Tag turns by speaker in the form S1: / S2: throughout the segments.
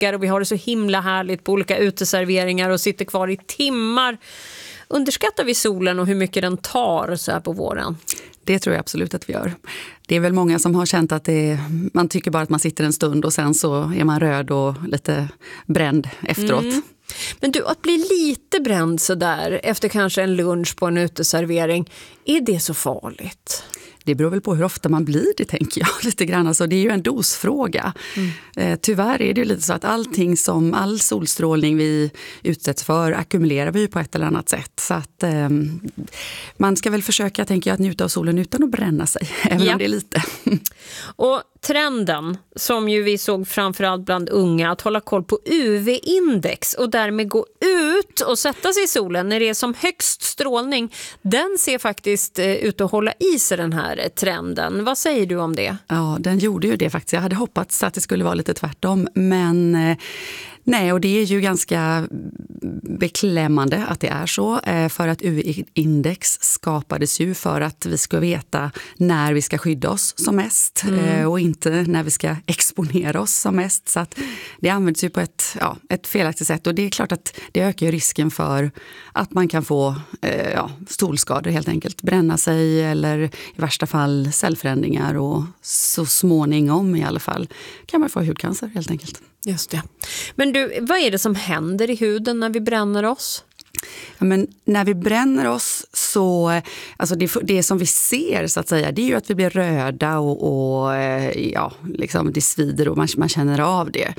S1: älskar och vi har det så himla härligt på olika uteserveringar och sitter kvar i timmar. Underskattar vi solen och hur mycket den tar så här på våren?
S2: Det tror jag absolut att vi gör. Det är väl många som har känt att man tycker bara att man sitter en stund och sen så är man röd och lite bränd efteråt.
S1: Men du, att bli lite bränd så där efter kanske en lunch på en uteservering, är det så farligt?
S2: Det beror väl på hur ofta man blir det, tänker jag. Lite grann. Alltså, det är ju en dosfråga. Tyvärr är det ju lite så att all solstrålning vi utsätts för ackumulerar vi på ett eller annat sätt. Så att man ska väl försöka, tänker jag, att njuta av solen utan att bränna sig. Även om det är lite.
S1: Och trenden som ju vi såg framförallt bland unga, att hålla koll på UV-index och därmed gå ut och sätta sig i solen när det är som högst strålning, den ser faktiskt ut att hålla i sig, den här trenden. Vad säger du om det?
S2: Ja, den gjorde ju det faktiskt. Jag hade hoppats att det skulle vara lite tvärtom, men nej, och det är ju ganska beklämmande att det är så, för att UV-index skapades ju för att vi ska veta när vi ska skydda oss som mest och inte när vi ska exponera oss som mest. Så att det används ju på ett felaktigt sätt, och det är klart att det ökar ju risken för att man kan få solskador helt enkelt, bränna sig eller i värsta fall cellförändringar, och så småningom i alla fall kan man få hudcancer helt enkelt.
S1: Just det. Men du, vad är det som händer i huden när vi bränner oss?
S2: Ja, men när vi bränner oss så, alltså det som vi ser så att säga, det är ju att vi blir röda och liksom det svider och man känner av det.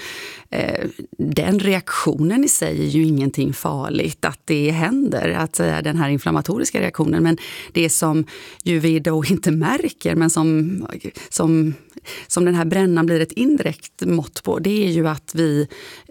S2: Den reaktionen i sig är ju ingenting farligt att det händer, att säga, den här inflammatoriska reaktionen, men det som ju vi då inte märker, men som den här brännan blir ett indirekt mått på, det är ju att vi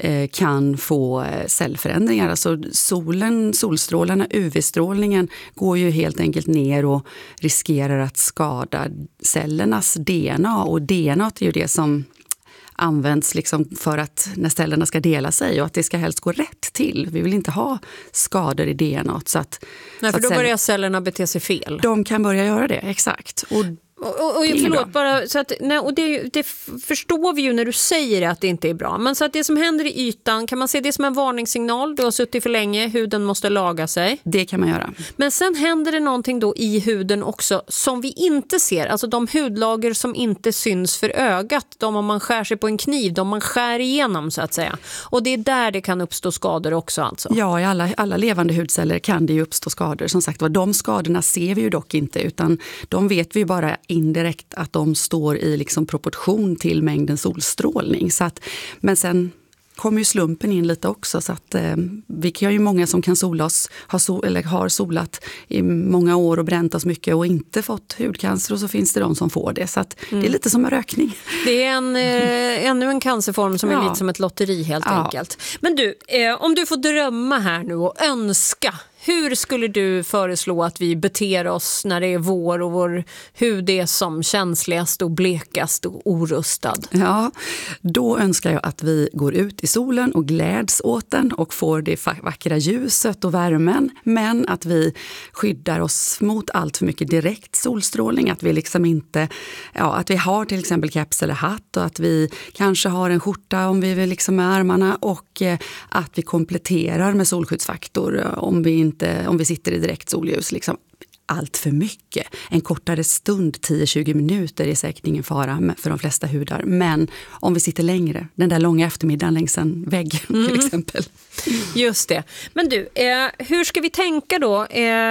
S2: kan få cellförändringar. Alltså solstrålarna, UV-strålningen går ju helt enkelt ner och riskerar att skada cellernas DNA, och DNA är ju det som används liksom för att när cellerna ska dela sig, och att det ska helst gå rätt till. Vi vill inte ha skador i DNA.
S1: Nej, för då börjar cellerna bete sig fel.
S2: De kan börja göra det, exakt. Och
S1: förlåt, bara så att, nej, och det förstår vi ju när du säger att det inte är bra. Men så att det som händer i ytan, kan man se det som en varningssignal? Du har suttit för länge, huden måste laga sig.
S2: Det kan man göra.
S1: Men sen händer det någonting då i huden också som vi inte ser. Alltså de hudlager som inte syns för ögat. De om man skär sig på en kniv, de man skär igenom så att säga. Och det är där det kan uppstå skador också alltså.
S2: Ja, i alla levande hudceller kan det ju uppstå skador. Som sagt, de skadorna ser vi ju dock inte, utan de vet vi ju bara indirekt att de står i liksom proportion till mängden solstrålning. Så att, men sen kommer ju slumpen in lite också, så att vi har ju många som kan sola oss, har solat i många år och bränt oss mycket och inte fått hudcancer, och så finns det de som får det. Så att det är lite som en rökning.
S1: Det är ännu en cancerform som är lite som ett lotteri helt enkelt. Men du, om du får drömma här nu och önska, hur skulle du föreslå att vi beter oss när det är vår och vår hud är som känsligast och blekast och orustad? Ja,
S2: då önskar jag att vi går ut i solen och gläds åt den och får det vackra ljuset och värmen, men att vi skyddar oss mot allt för mycket direkt solstrålning, att vi liksom inte, att vi har till exempel keps eller hatt, och att vi kanske har en skjorta om vi vill liksom med armarna, och att vi kompletterar med solskyddsfaktor om vi sitter i direkt solljus. Liksom allt för mycket. En kortare stund, 10-20 minuter, är säkert ingen fara för de flesta hudar. Men om vi sitter längre, den där långa eftermiddagen längs en vägg till exempel.
S1: Just det. Men du, hur ska vi tänka då?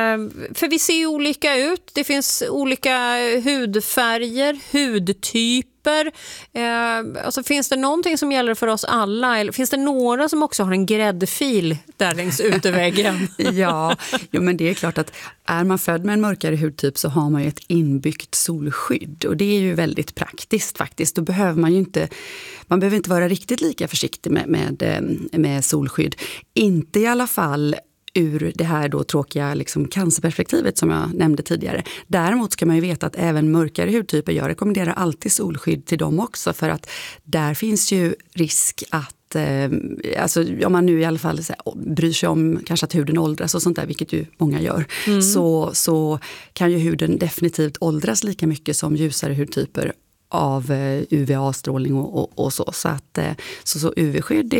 S1: För vi ser ju olika ut. Det finns olika hudfärger, hudtyper. Alltså, finns det någonting som gäller för oss alla? Eller finns det några som också har en gräddfil där längs uteväggen?
S2: Ja, men det är klart att är man född med en mörkare hudtyp så har man ju ett inbyggt solskydd. Och det är ju väldigt praktiskt faktiskt. Då behöver man behöver inte vara riktigt lika försiktig med solskydd. Inte i alla fall ur det här då tråkiga liksom cancerperspektivet som jag nämnde tidigare. Däremot ska man ju veta att även mörkare hudtyper, jag rekommenderar alltid solskydd till dem också, för att där finns ju risk att alltså, om man nu i alla fall bryr sig om kanske att huden åldras och sånt där, vilket ju många gör, så kan ju huden definitivt åldras lika mycket som ljusare hudtyper. av UVA-strålning och så. Så UV-skydd